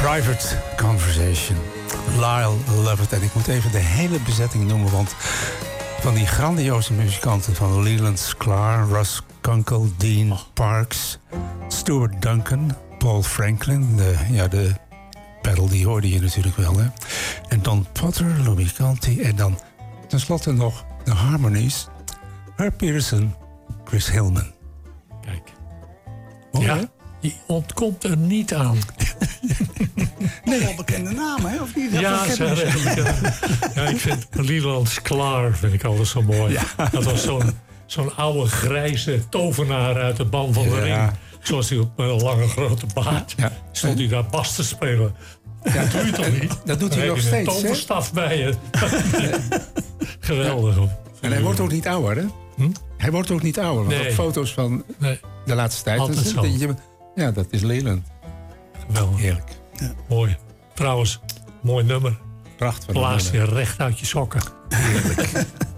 Private Conversation. Lyle Lovett. En ik moet even de hele bezetting noemen, want van die grandioze muzikanten van Leland Sklar, Russ Kunkel, Dean Parks, Stuart Duncan, Paul Franklin, de pedal die hoorde je natuurlijk wel, hè. En Don Potter, Louis Canty en dan tenslotte nog de harmonies, Herb Peterson, Chris Hillman. Kijk. Mooi, ja, hè? die ontkomt er niet aan. Nee, wel bekende namen, hè? Of niet? Ja, ik vind Leland Sklar vind ik altijd zo mooi. Ja. Dat was zo'n oude grijze tovenaar uit de Ban van de Ring. Zoals hij op een lange grote baard stond hij daar bas te spelen. Ja, dat doe je toch niet? Dat doet hij nog steeds, een toverstaf bij je. Geweldig. Ja. En hij wordt ook niet ouder, hè? Hij wordt ook niet ouder. Want op foto's van de laatste tijd... Altijd zo. Ja, dat is Leland. Geweldig. Heerlijk. Ja. Mooi. Trouwens, mooi nummer. Prachtig. Blaas je recht uit je sokken. Heerlijk.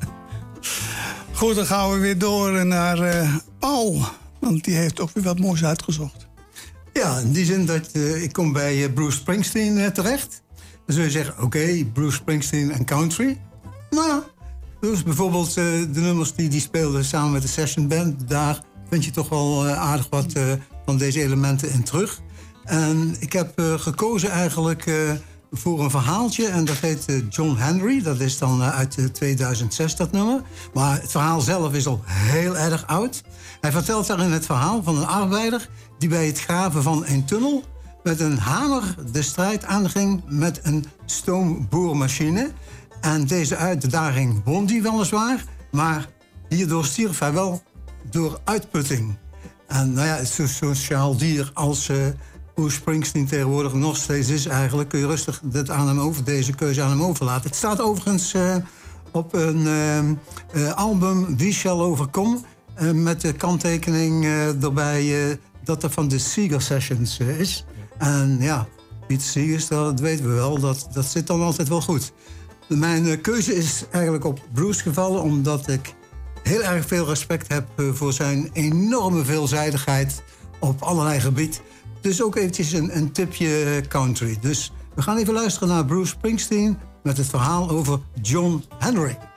Goed, dan gaan we weer door naar Paul. Want die heeft ook weer wat moois uitgezocht. Ja, in die zin dat ik kom bij Bruce Springsteen terecht. Dan zul je zeggen, oké, Bruce Springsteen en country. Nou, dus bijvoorbeeld de nummers die speelden samen met de session band. Daar vind je toch wel aardig wat van deze elementen in terug. En ik heb gekozen eigenlijk voor een verhaaltje. En dat heet John Henry. Dat is dan uit 2006 dat nummer. Maar het verhaal zelf is al heel erg oud. Hij vertelt daarin het verhaal van een arbeider die bij het graven van een tunnel met een hamer de strijd aanging met een stoomboormachine. En deze uitdaging won hij weliswaar, maar hierdoor stierf hij wel door uitputting. En nou ja, het is zo'n sociaal dier als Bruce Springsteen tegenwoordig nog steeds is eigenlijk. Kun je rustig deze keuze aan hem overlaten. Het staat overigens op een album We Shall Overcome. Met de kanttekening erbij dat er van de Seeger Sessions is. En ja, Pete Seeger, dat weten we wel, dat zit dan altijd wel goed. Mijn keuze is eigenlijk op Bruce gevallen, omdat ik heel erg veel respect heb voor zijn enorme veelzijdigheid op allerlei gebied. Dus ook eventjes een tipje country. Dus we gaan even luisteren naar Bruce Springsteen met het verhaal over John Henry.